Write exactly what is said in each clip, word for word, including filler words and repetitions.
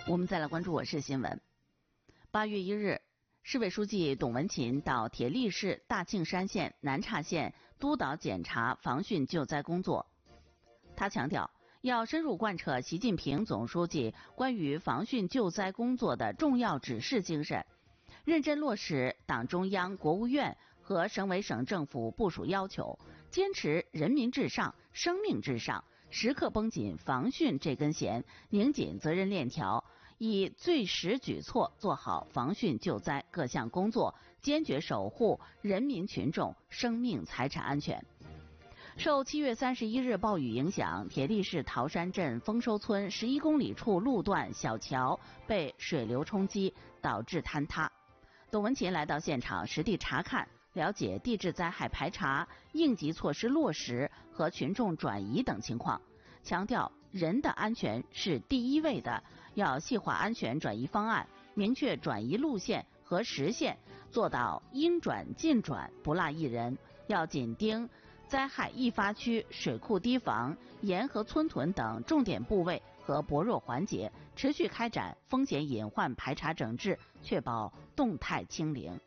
我们再来关注我市新闻。八月一日，市委书记董文勤到铁力市大庆山县、南岔县督导检查防汛救灾工作。他强调，要深入贯彻习近平总书记关于防汛救灾工作的重要指示精神，认真落实党中央、国务院和省委省政府部署要求，坚持人民至上、生命至上，时刻绷紧防汛这根弦，拧紧责任链条，以最实举措做好防汛救灾各项工作，坚决守护人民群众生命财产安全。受七月三十一日暴雨影响，铁力市桃山镇丰收村十一公里处路段小桥被水流冲击，导致坍塌。董文勤来到现场实地查看，了解地质灾害排查、应急措施落实和群众转移等情况，强调人的安全是第一位的，要细化安全转移方案，明确转移路线和时限，做到应转尽转，不落一人。要紧盯灾害易发区、水库堤防、沿河村屯等重点部位和薄弱环节，持续开展风险隐患排查整治，确保动态清零。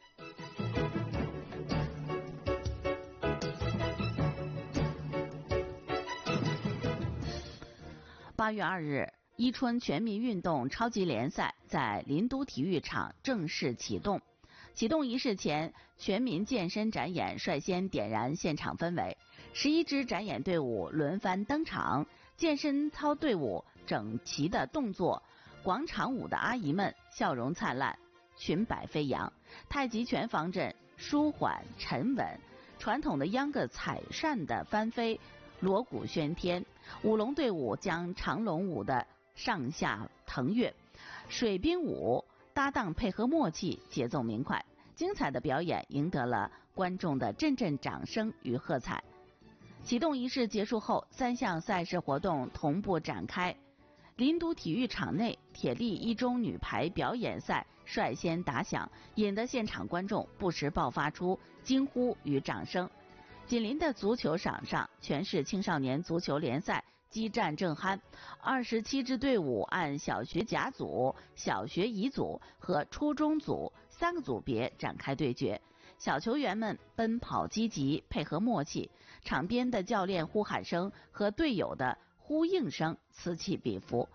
八月二日，伊春全民运动超级联赛在林都体育场正式启动。启动仪式前，全民健身展演率先点燃现场氛围，十一支展演队伍轮番登场，健身操队伍整齐的动作，广场舞的阿姨们笑容灿烂，裙摆飞扬，太极拳方阵舒缓沉稳，传统的秧歌彩扇的翻飞，锣鼓喧天，舞龙队伍将长龙舞的上下腾跃，水兵舞搭档配合默契，节奏明快，精彩的表演赢得了观众的阵阵掌声与喝彩。启动仪式结束后，三项赛事活动同步展开。林都体育场内，铁力一中女排表演赛率先打响，引得现场观众不时爆发出惊呼与掌声。紧邻的足球场上，全市青少年足球联赛激战正酣，二十七支队伍按小学甲组、小学乙组和初中组三个组别展开对决。小球员们奔跑积极，配合默契，场边的教练呼喊声和队友的呼应声此起彼伏，